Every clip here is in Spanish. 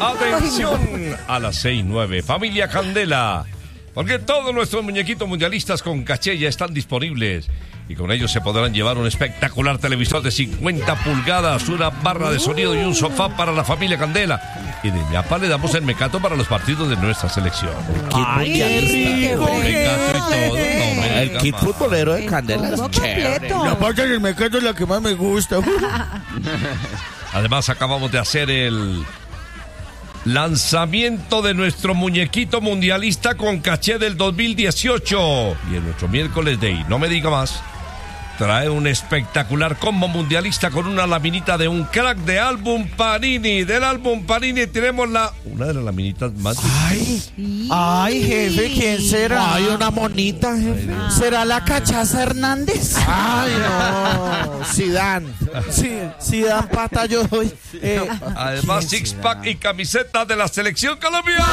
Atención a las 6:09, familia Candela, porque todos nuestros muñequitos mundialistas con caché ya están disponibles y con ellos se podrán llevar un espectacular televisor de 50 pulgadas, una barra de sonido y un sofá para la familia Candela. Y de Yapa le damos el mecato para los partidos de nuestra selección. ¡Ay, qué rico! Mecato y todo. El kit futbolero de Candela es chévere. La parte del mecato es la que más me gusta. Además, acabamos de hacer el lanzamiento de nuestro muñequito mundialista con caché del 2018. Y en nuestro miércoles de No Me Diga Más, trae un espectacular combo mundialista con una laminita de un crack de álbum Panini. Del álbum Panini tenemos una de las laminitas más... Ay, jefe, ¿quién será? Ay, una monita, jefe. ¿Será la Cachaza Hernández? Ay, no. Zidane. Sí, Zidane pata yo doy. Además, six-pack y camiseta de la selección colombiana.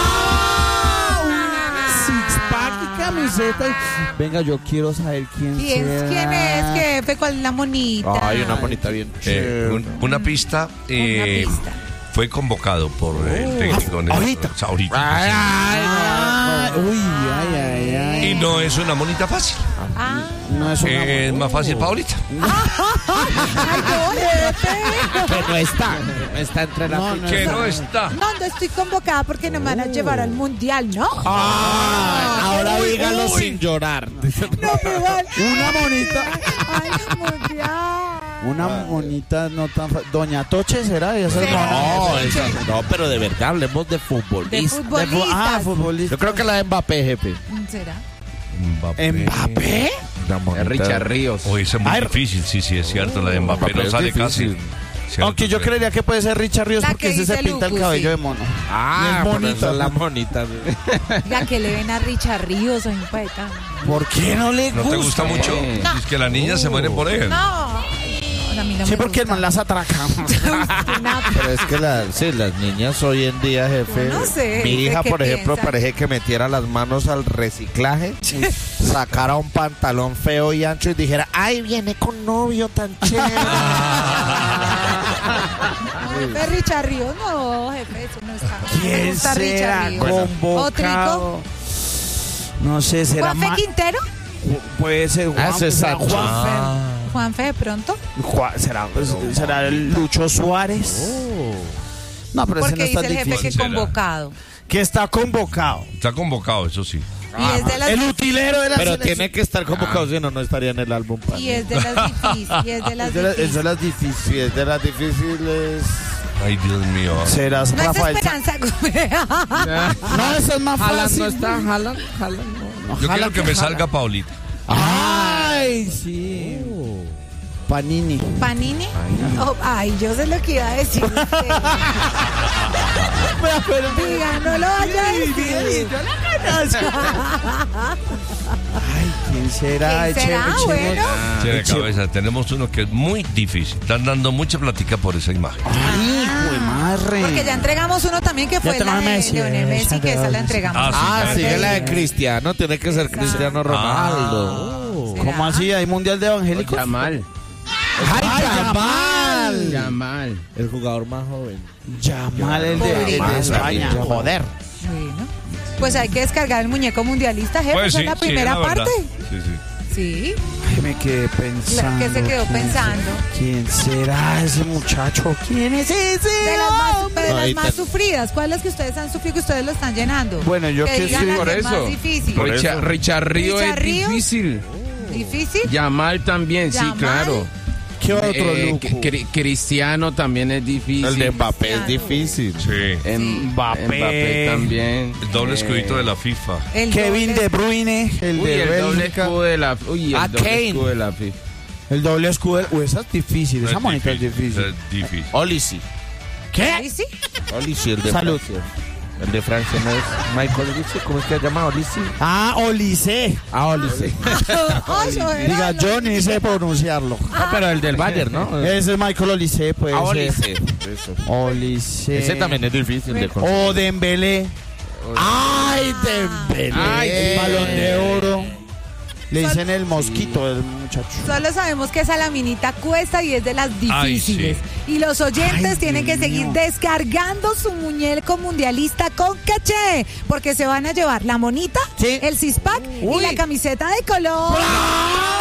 Six-pack y camiseta. Venga, yo quiero saber quién será. ¿Quién es, jefe? ¿Cuál es la monita? Ay, una monita bien chévere. Una pista. Fue convocado por el técnico. Ahorita. Y no es una monita fácil. No es una Es más fácil para ahorita. Que no está entre la ficha. Que no está. No estoy convocada porque no me van a llevar al mundial, ¿no? Ahora dígalo sin llorar. No me van. Una monita. Ay, el mundial. Una monita no tan Doña Toche, ¿será? No, pero de verdad, hablemos de fútbol. De futbolistas. Futbolista. Yo creo que la de Mbappé, jefe. ¿Será? ¿Mbappé? Es Richard Ríos. Hoy es muy difícil, sí, es cierto. La de Mbappé no sale casi. Aunque yo creería que puede ser Richard Ríos La porque que ese se dice pinta el Lucu, cabello sí. de mono. Ah, es bonita. es la monita. Ya que le ven a Richard Ríos, soy un poeta. ¿Por qué no le gusta? ¿No te gusta mucho? No. Es que las niñas se mueren por él. No, a mí no Sí, me porque el gusta. man las atraca. Pero es que las niñas hoy en día, jefe. No sé, Mi hija, ¿qué por ejemplo, piensa? parece que metiera las manos al reciclaje, sacara un pantalón feo y ancho y dijera, ¡ay, viene con novio tan chévere! Jefe Richard Ríos, no, jefe, eso no está. Me ¿Quién gusta será Richard Ríos. convocado? No sé, será ¿Juanfe Quintero? Puede ser ¿Juanfe de pronto? ¿Será el Lucho Suárez? No, pero ese no Porque está dice el jefe difícil. que convocado. Que está convocado. Está convocado, eso sí. Y es de las El utilero de la Pero selección. tiene que estar convocado, si no estaría en el álbum. Y es de las difíciles. Y es de las Es de las difíciles. difíciles. Sí, es de las difíciles. Ay, Dios mío. Será No es Rafael. Esperanza Gómez. No, eso es más fácil. Haaland Yo quiero que me salga Paulita. Ay, sí. Panini. ¿Panini? Oh, ay, yo sé lo que iba a decir usted. Diga, no lo vaya a decir. Ay, ¿quién será? ¿Quién será? Echemos- Bueno. Tiene cabeza. Tenemos uno que es muy difícil. Están dando mucha plática por esa imagen. Ay, hijo de madre. Porque ya entregamos uno también que fue Ya la de Messi, Lionel Messi, que esa la entregamos. Sigue la de Cristiano, tiene que ser Cristiano Ronaldo. ¿Será? ¿Cómo así? ¿Hay mundial de evangélicos? Yamal. ¡Ay, Yamal! Yamal. El jugador más joven. Yamal, el de España. Yamal. Joder. Bueno, pues hay que descargar el muñeco mundialista, jefe. Pues Esa sí, es la sí, primera la verdad. parte. Sí. Sí, Ay, me quedé pensando. ¿Qué se quedó ¿quién pensando? será? ¿Quién será ese muchacho? ¿Quién es ese? de las más, hombre? de las Ahí más está. sufridas. ¿Cuáles que ustedes han sufrido que ustedes lo están llenando? Bueno, yo que digan sí, la por que es eso. más difícil. Por eso. Richard Ríos ¿Richard es Ríos? difícil. ¿Difícil? Yamal también, sí, Yamal. claro. ¿Qué otro Luco? Cristiano también es difícil. El de Mbappé es Cristiano. difícil. Sí. Mbappé también. El doble escudito de la FIFA. El Kevin doble- De Bruyne, el Uy, de el doble Bélgica. escudo de la... Uy, el doble Kane. escudo de la FIFA. El doble escudo. Uy, esa es difícil. Esa monita es difícil. Es difícil. Olisi. ¿Qué? ¿Sí? Olisi, el de Salud. Francia. El de Francia no es Michael Olisi. ¿Cómo es que se llama Olisi? Ah, Olise. Ah, Olisi. Ay, soberano. Diga, yo ni sé pronunciarlo. Pero el del Bayern, ¿no? Ese es Michael Olise, pues. Ah, Olisi. Eso. Olise. Ese también es difícil de conseguir. O Dembélé. ¡Ay, Dembélé! Ay, El sí. Balón de Oro. Le dicen el mosquito del muchacho. Solo sabemos que esa laminita cuesta y es de las difíciles. Ay, Y los oyentes Ay, tienen que Dios seguir mío. descargando su muñeco mundialista con caché, porque se van a llevar la monita, Sí. el six-pack y Uy. la camiseta de color.